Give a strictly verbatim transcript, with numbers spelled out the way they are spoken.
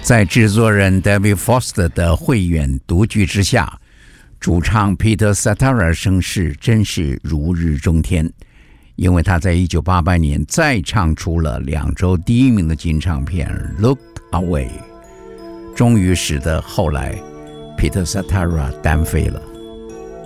在制作人 David Foster 的慧眼独具之下，主唱 Peter Cetera 声势真是如日中天，因为他在一九八八年再唱出了两周第一名的金唱片 Look Away， 终于使得后来 Peter Cetera 单飞了。